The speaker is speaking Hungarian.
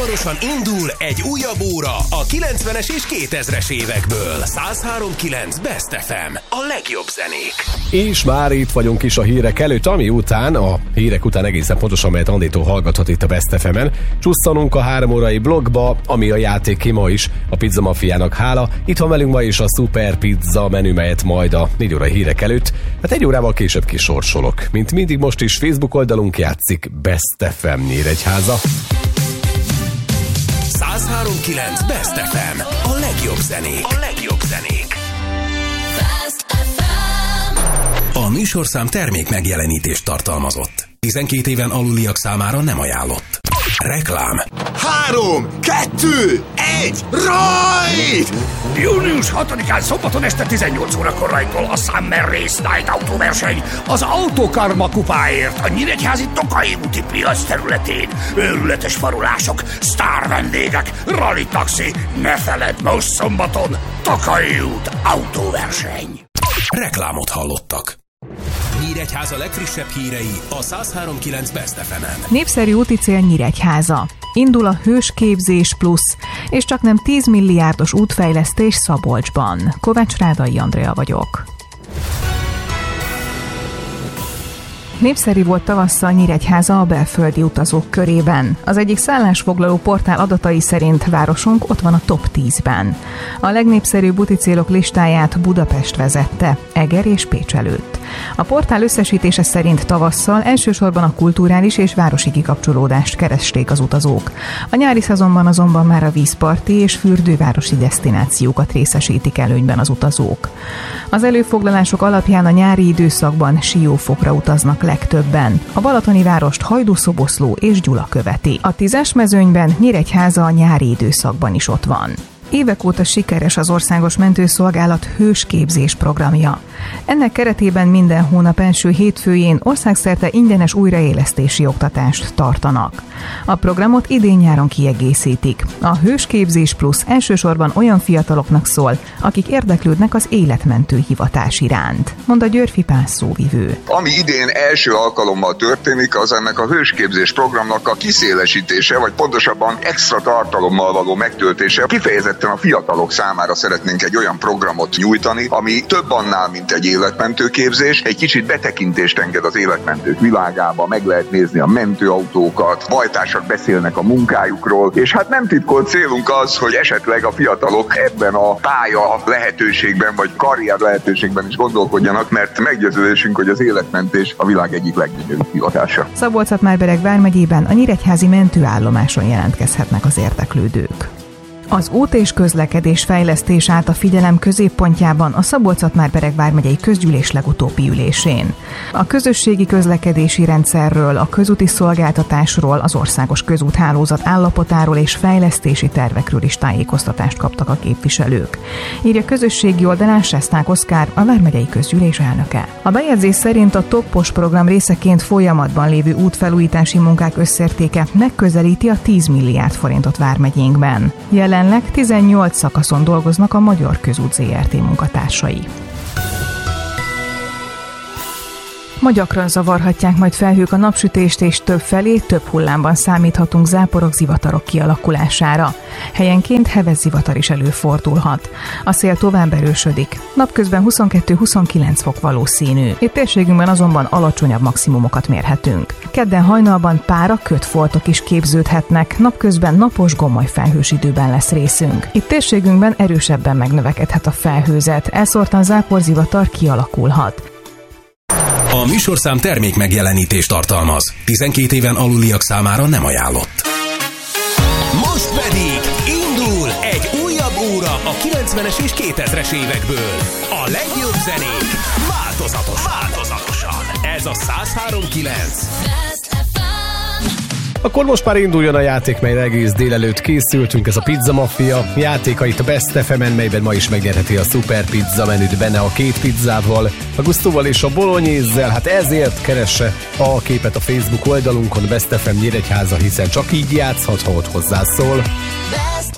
Hamarosan indul egy újabb óra a 90-es és 2000-es évekből. 103.9 Best FM. A legjobb zenék. És már itt vagyunk is a hírek előtt, ami után, a hírek után egészen pontosan, melyet Andétól hallgathat itt a Best FM-en. Csusszanunk a 3 órai blogba, ami a játék ki ma is, a Pizza Mafiának hála. Itt van velünk ma is a Super Pizza menü, melyet majd a 4 órai hírek előtt, hát 1 órával később kisorsolok. Mint mindig most is Facebook oldalunk játszik Best FM Nyíregyháza. 103.9 Best FM. A legjobb zenék. A legjobb zenék. A műsorszám termék megjelenítést tartalmazott. 12 éven aluliak számára nem ajánlott. Reklám. 3, 2, 1, rajt! Június 6-án szombaton este 18 órakor rajtol a Summer Race Night autóverseny az Autokarma kupáért a nyíregyházi Tokai úti piac területén. Őrületes farulások, sztár vendégek, rally taxi, ne feledd, most szombaton Tokai út autóverseny. Reklámot hallottak. Nyíregyháza legfrissebb hírei a 103.9 Best FM-en. Népszerű úti cél Nyíregyháza. Indul a Hősképzés Plusz, és csaknem 10 milliárdos útfejlesztés Szabolcsban. Kovács Rádai Andrea vagyok. Népszerű volt tavasszal Nyíregyháza a belföldi utazók körében. Az egyik szállásfoglaló portál adatai szerint városunk ott van a top 10-ben. A legnépszerűbb úticélok listáját Budapest vezette, Eger és Pécs előtt. A portál összesítése szerint tavasszal elsősorban a kulturális és városi kikapcsolódást keresték az utazók. A nyári szezonban azonban már a vízparti és fürdővárosi desztinációkat részesítik előnyben az utazók. Az előfoglalások alapján a nyári időszakban Siófokra utaznak legtöbben. A balatoni várost Hajdú-Szoboszló és Gyula követi. A 10-es mezőnyben Nyíregyháza a nyári időszakban is ott van. Évek óta sikeres az Országos Mentőszolgálat Hősképzés programja. Ennek keretében minden hónap első hétfőjén országszerte ingyenes újraélesztési oktatást tartanak. A programot idén-nyáron kiegészítik. A Hősképzés Plusz elsősorban olyan fiataloknak szól, akik érdeklődnek az életmentő hivatás iránt, mond a Györfi Pál szóvivő. Ami idén első alkalommal történik, az ennek a hősképzés programnak a kiszélesítése, vagy pontosabban extra tartalommal való megtöltése. Kifejezetten a fiatalok számára szeretnénk egy olyan programot nyújtani, ami több annál, mint egy életmentő képzés, egy kicsit betekintést enged az életmentők világába, meg lehet nézni a mentőautókat, bajtársak beszélnek a munkájukról, és hát nem titkolt célunk az, hogy esetleg a fiatalok ebben a pálya lehetőségben, vagy karrier lehetőségben is gondolkodjanak, mert meggyőződésünk, hogy az életmentés a világ egyik leggyönyörűbb hivatása. Szabolcs-Szatmár-Bereg vármegyében a nyíregyházi mentőállomáson jelentkezhetnek az érdeklődők. Az út és közlekedés fejlesztés állt a figyelem középpontjában a Szabolcs-Szatmár-Bereg vármegyei közgyűlés legutóbbi ülésén. A közösségi közlekedési rendszerről, a közúti szolgáltatásról, az országos közúthálózat állapotáról és fejlesztési tervekről is tájékoztatást kaptak a képviselők. Írja közösségi oldalán Sesták Oszkár, a vármegyei közgyűlés elnöke. A bejegyzés szerint a Toppos program részeként folyamatban lévő útfelújítási munkák összértéke megközelíti a 10 milliárd forintot vármegyénkben. Jelenleg 18 szakaszon dolgoznak a Magyar Közút Zrt. Munkatársai. Ma gyakran zavarhatják majd felhők a napsütést, és többfelé, több hullámban számíthatunk záporok, zivatarok kialakulására. Helyenként heves zivatar is előfordulhat. A szél tovább erősödik. Napközben 22-29 fok valószínű. Itt térségünkben azonban alacsonyabb maximumokat mérhetünk. Kedden hajnalban pára kötfoltok is képződhetnek, napközben napos, gomoly felhős időben lesz részünk. Itt térségünkben erősebben megnövekedhet a felhőzet, elszórtan záporzivatar kialakulhat. A műsorszám termék megjelenítést tartalmaz. 12 éven aluliak számára nem ajánlott. Most pedig indul egy újabb óra a 90-es és 2000-es évekből. A legjobb zenék változatosan. Ez a 103.9. Akkor most már induljon a játék, melyre egész délelőtt készültünk, ez a Pizza Mafia játéka itt a Best FM-en, melyben ma is megnyerheti a Super Pizza menüt benne a 2 pizzával, a gusztóval és a bolognese-zel. Hát ezért keresse a képet a Facebook oldalunkon, Best FM Nyíregyháza, hiszen csak így játszhat, ha ott hozzászól. Best